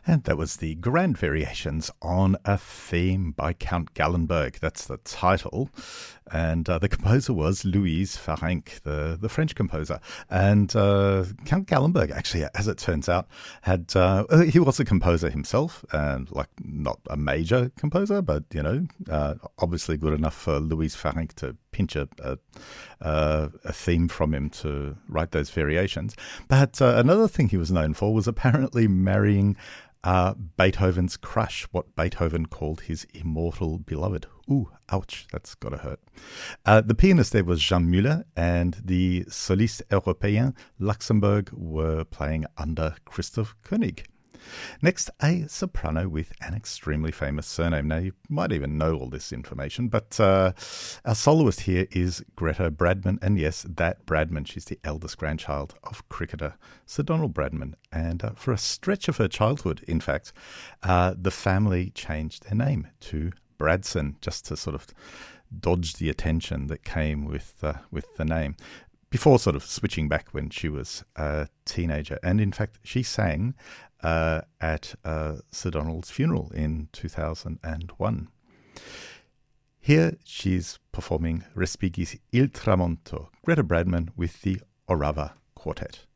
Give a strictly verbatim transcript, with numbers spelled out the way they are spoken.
And that was the Grand Variations on a Theme by Count Gallenberg. That's the title. And uh, the composer was Louise Farenc, the, the French composer. And uh, Count Gallenberg, actually, as it turns out, had uh, he was a composer himself, and like not a major composer, but you know, uh, obviously good enough for Louise Farenc to pinch a, a, a theme from him to write those variations. But uh, another thing he was known for was apparently marrying Uh, Beethoven's crush, what Beethoven called his immortal beloved. Ooh, ouch, that's gotta hurt. Uh, the pianist there was Jean Müller, and the soliste européen Luxembourg were playing under Christoph Koenig. Next, a soprano with an extremely famous surname. Now, you might even know all this information, but uh, our soloist here is Greta Bradman. And yes, that Bradman, she's the eldest grandchild of cricketer Sir Donald Bradman. And uh, for a stretch of her childhood, in fact, uh, the family changed their name to Bradson, just to sort of dodge the attention that came with uh, with the name, before sort of switching back when she was a teenager. And in fact, she sang uh, at uh, Sir Donald's funeral in two thousand one. Here she's performing Respighi's Il Tramonto, Greta Bradman with the Orava Quartet.